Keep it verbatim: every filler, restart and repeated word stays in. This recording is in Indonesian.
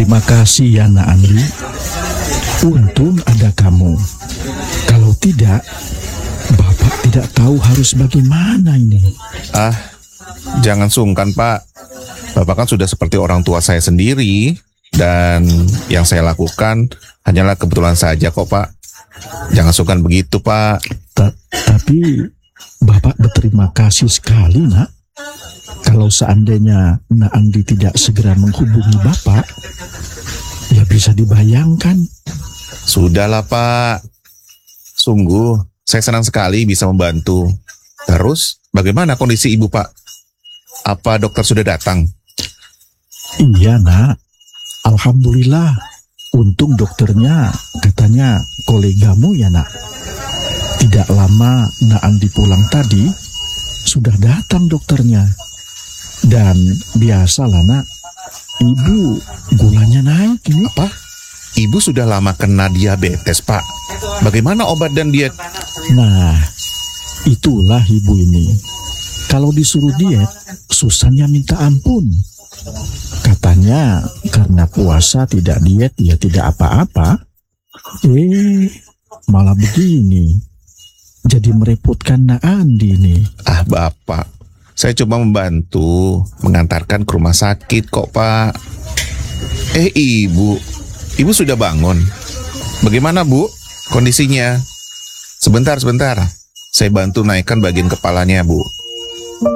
Terima kasih ya Nak Andi. Untung ada kamu. Kalau tidak, Bapak tidak tahu harus bagaimana ini. Ah, jangan sungkan Pak. Bapak kan sudah seperti orang tua saya sendiri. Dan yang saya lakukan hanyalah kebetulan saja kok Pak. Jangan sungkan begitu Pak. Ta- Tapi Bapak berterima kasih sekali Nak. Kalau seandainya Nak Andi tidak segera menghubungi Bapak, ya bisa dibayangkan. Sudahlah Pak. Sungguh, saya senang sekali bisa membantu. Terus, bagaimana kondisi ibu Pak? Apa dokter sudah datang? Iya Nak, Alhamdulillah. Untung dokternya katanya kolegamu ya Nak. Tidak lama Nak Andi pulang tadi, sudah datang dokternya. Dan biasalah Nak, ibu gulanya naik ini. Apa? Ibu sudah lama kena diabetes Pak. Bagaimana obat dan diet? Nah, itulah ibu ini. Kalau disuruh diet, susahnya minta ampun. Katanya karena puasa tidak diet ya tidak apa-apa. Eh, malah begini. Jadi merepotkan Nak Andi nih. Ah Bapak, saya cuma membantu mengantarkan ke rumah sakit kok Pak. Eh Ibu, Ibu sudah bangun. Bagaimana Bu kondisinya? Sebentar, sebentar. Saya bantu naikkan bagian kepalanya Bu.